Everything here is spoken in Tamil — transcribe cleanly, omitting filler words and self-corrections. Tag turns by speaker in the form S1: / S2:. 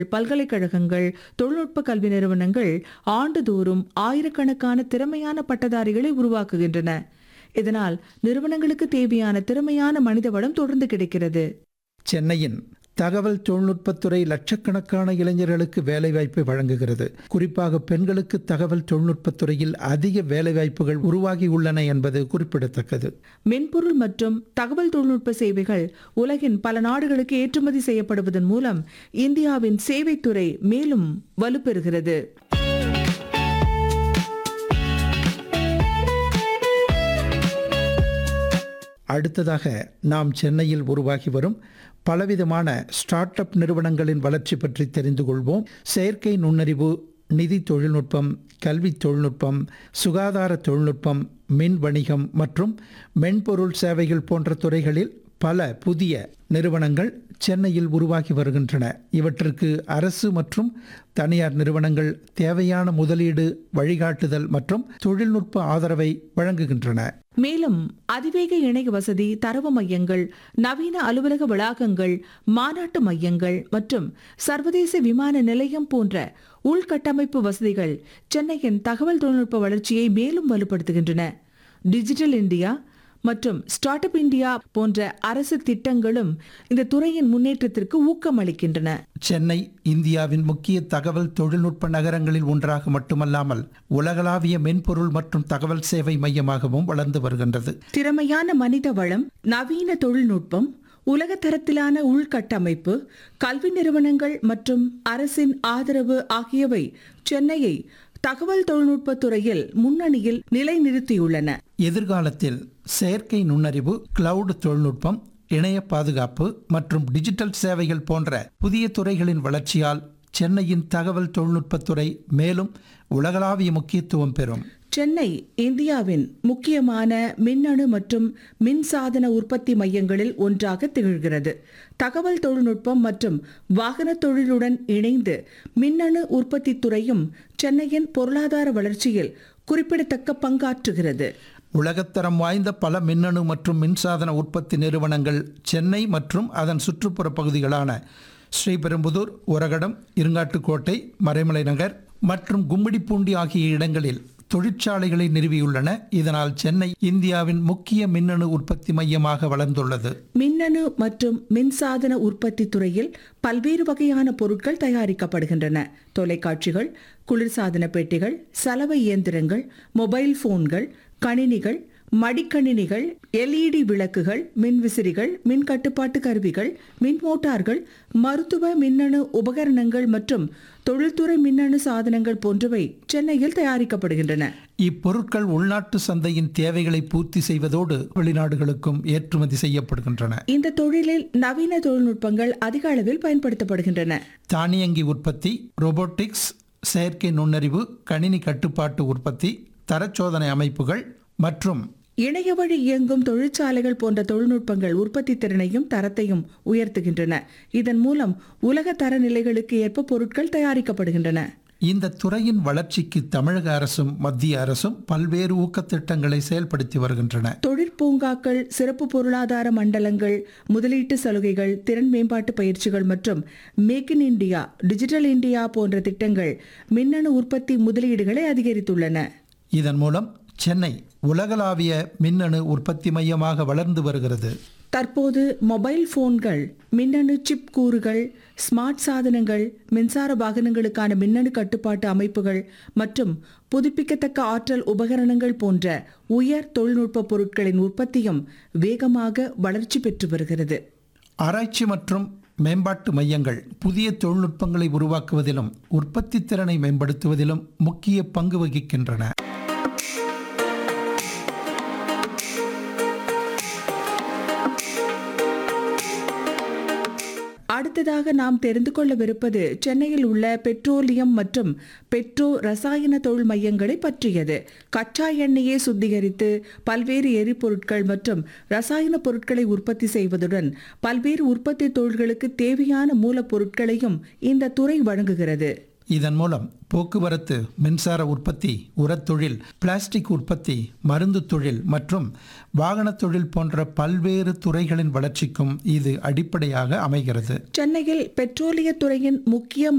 S1: பல்கலைக்கழகங்கள், தொழில்நுட்ப கல்வி நிறுவனங்கள் ஆண்டுதோறும் ஆயிரக்கணக்கான திறமையான பட்டதாரிகளை உருவாக்குகின்றன. இதனால் நிறுவனங்களுக்கு தேவையான திறமையான மனித வளம் தொடர்ந்து கிடைக்கிறது.
S2: சென்னையின் தகவல் தொழில்நுட்பத்துறை லட்சக்கணக்கான இளைஞர்களுக்கு வேலைவாய்ப்பை வழங்குகிறது. குறிப்பாக பெண்களுக்கு தகவல் தொழில்நுட்பத்துறையில் அதிக வேலைவாய்ப்புகள் உருவாகியுள்ளன என்பது குறிப்பிடத்தக்கது.
S1: மென்பொருள் மற்றும் தகவல் தொழில்நுட்ப சேவைகள் உலகின் பல நாடுகளுக்கு ஏற்றுமதி செய்யப்படுவதன் மூலம் இந்தியாவின் சேவைத்துறை மேலும் வலுப்பெறுகிறது.
S2: அடுத்ததாக நாம் சென்னையில் உருவாகி வரும் பலவிதமான ஸ்டார்ட் அப் நிறுவனங்களின் வளர்ச்சி பற்றி தெரிந்து கொள்வோம். செயற்கை நுண்ணறிவு, நிதி தொழில்நுட்பம், கல்வி தொழில்நுட்பம், சுகாதார தொழில்நுட்பம், மின் வணிகம் மற்றும் மென்பொருள் சேவைகள் போன்ற துறைகளில் பல புதிய நிறுவனங்கள் சென்னையில் உருவாகி வருகின்றன. இவற்றிற்கு அரசு மற்றும் தனியார் நிறுவனங்கள் தேவையான முதலீடு, வழிகாட்டுதல் மற்றும் தொழில்நுட்ப ஆதரவை வழங்குகின்றன.
S1: மேலும் அதிவேக இணைய வசதி, தரவு மையங்கள், நவீன அலுவலக வளாகங்கள், மாநாட்டு மையங்கள் மற்றும் சர்வதேச விமான நிலையம் போன்ற உள்கட்டமைப்பு வசதிகள் சென்னையின் தகவல் தொழில்நுட்ப வளர்ச்சியை மேலும் வலுப்படுத்துகின்றன. டிஜிட்டல் இந்தியா மற்றும் ஸ்டார்ட் அப் இந்தியா போன்ற அரசு திட்டங்களும் இந்த துறையின் முன்னேற்றத்திற்கு ஊக்கமளிக்கின்றன.
S2: சென்னை இந்தியாவின் முக்கிய தகவல் தொழில்நுட்ப நகரங்களில் ஒன்றாக மட்டுமல்லாமல் உலகளாவிய மென்பொருள் மற்றும் தகவல் சேவை மையமாகவும் வளர்ந்து வருகின்றது.
S1: திறமையான மனித வளம், நவீன தொழில்நுட்பம், உலகத்தரத்திலான உள்கட்டமைப்பு, கல்வி நிறுவனங்கள் மற்றும் அரசின் ஆதரவு ஆகியவை சென்னையை தகவல் தொழில்நுட்ப துறையில் முன்னணியில் நிலைநிறுத்தியுள்ளன.
S2: எதிர்காலத்தில் செயற்கை நுண்ணறிவு, கிளவுட் தொழில்நுட்பம், இணைய பாதுகாப்பு மற்றும் டிஜிட்டல் சேவைகள் போன்ற புதிய துறைகளின் வளர்ச்சியால் சென்னையின் தகவல் தொழில்நுட்பத்துறை மேலும் உலகளாவிய முக்கியத்துவம் பெறும்.
S1: சென்னை இந்தியாவின் முக்கியமான மின்னணு மற்றும் மின்சாதன உற்பத்தி மையங்களில் ஒன்றாக திகழ்கிறது. தகவல் தொழில்நுட்பம் மற்றும் வாகன தொழிலுடன் இணைந்து மின்னணு உற்பத்தி துறையும் சென்னையின் பொருளாதார வளர்ச்சியில் குறிப்பிடத்தக்க பங்காற்றுகிறது.
S2: உலகத்தரம் வாய்ந்த பல மின்னணு மற்றும் மின்சாதன உற்பத்தி நிறுவனங்கள் சென்னை மற்றும் அதன் சுற்றுப்புற பகுதிகளான ஸ்ரீபெரும்புதூர், ஒரகடம், இருங்காட்டுக்கோட்டை, மறைமலை நகர் மற்றும் கும்மிடிப்பூண்டி ஆகிய இடங்களில் தொழிற்சாலைகளை நிறுவியுள்ளன. இதனால் சென்னை இந்தியாவின் முக்கிய மின்னணு உற்பத்தி மையமாக வளர்ந்துள்ளது.
S1: மின்னணு மற்றும் மின்சாதன உற்பத்தி துறையில் பல்வேறு வகையான பொருட்கள் தயாரிக்கப்படுகின்றன. தொலைக்காட்சிகள், குளிர்சாதன பெட்டிகள், சலவை இயந்திரங்கள், மொபைல் போன்கள், கணினிகள், மடிக்கணினிகள், LED விளக்குகள், மின்விசிறிகள், மின் கட்டுப்பாட்டு கருவிகள், மின் மோட்டார்கள், மருத்துவ மின்னணு உபகரணங்கள் மற்றும் தொழில்துறை மின்னணு சாதனங்கள் போன்றவை சென்னையில் தயாரிக்கப்படுகின்றன.
S2: இப்பொருட்கள் உள்நாட்டு சந்தையின் தேவைகளை பூர்த்தி செய்வதோடு வெளிநாடுகளுக்கும் ஏற்றுமதி செய்யப்படுகின்றன.
S1: இந்த தொழிலில் நவீன தொழில்நுட்பங்கள் அதிக அளவில் பயன்படுத்தப்படுகின்றன.
S2: தானியங்கி உற்பத்தி, ரோபோட்டிக்ஸ், செயற்கை நுண்ணறிவு, கணினி கட்டுப்பாட்டு உற்பத்தி, தரச்சோதனை அமைப்புகள் மற்றும்
S1: இணைய வழி இயங்கும் தொழிற்சாலைகள் போன்ற தொழில்நுட்பங்கள் உற்பத்தி திறனையும் தரத்தையும் உயர்த்துகின்றன. இதன் மூலம் உலக தரநிலைகளுக்கு ஏற்ப பொருட்கள் தயாரிக்கப்படுகின்றன.
S2: இந்த துறையின் வளர்ச்சிக்கு தமிழக அரசும் மத்திய அரசும் பல்வேறு ஊக்கத்திட்டங்களை செயல்படுத்தி வருகின்றன.
S1: தொழிற்பூங்காக்கள், சிறப்பு பொருளாதார மண்டலங்கள், முதலீட்டு சலுகைகள், திறன் மேம்பாட்டு பயிற்சிகள் மற்றும் make in India, digital India போன்ற திட்டங்கள் மின்னணு உற்பத்தி முதலீடுகளை அதிகரித்துள்ளன.
S2: இதன் மூலம் சென்னை உலகளாவிய மின்னணு உற்பத்தி மையமாக வளர்ந்து வருகிறது.
S1: தற்போது மொபைல் போன்கள், மின்னணு சிப் கூறுகள், ஸ்மார்ட் சாதனங்கள், மின்சார வாகனங்களுக்கான மின்னணு கட்டுப்பாட்டு அமைப்புகள் மற்றும் புதுப்பிக்கத்தக்க ஆற்றல் உபகரணங்கள் போன்ற உயர் தொழில்நுட்ப பொருட்களின் உற்பத்தியும் வேகமாக வளர்ச்சி பெற்று வருகிறது.
S2: ஆராய்ச்சி மற்றும் மேம்பாட்டு மையங்கள் புதிய தொழில்நுட்பங்களை உருவாக்குவதிலும் உற்பத்தி திறனை மேம்படுத்துவதிலும் முக்கிய பங்கு வகிக்கின்றன.
S1: அடுத்ததாக நாம் தெரிந்து கொள்ளவிருப்பது சென்னையில் உள்ள பெட்ரோலியம் மற்றும் பெட்ரோ ரசாயன தொழில் மையங்களை பற்றியது. கச்சா எண்ணெயை சுத்திகரித்து பல்வேறு எரிபொருட்கள் மற்றும் ரசாயன பொருட்களை உற்பத்தி செய்வதுடன் பல்வேறு உற்பத்தி தொழில்களுக்கு தேவையான மூலப்பொருட்களையும் இந்த துறை வழங்குகிறது.
S2: இதன் மூலம் போக்குவரத்து, மின்சார உற்பத்தி, உரத்தொழில், பிளாஸ்டிக் உற்பத்தி, மருந்து தொழில் மற்றும் வாகனத் தொழில் போன்ற பல்வேறு துறைகளின் வளர்ச்சிக்கும் இது அடிப்படையாக அமைகிறது.
S1: சென்னையில் பெட்ரோலியத் துறையின் முக்கிய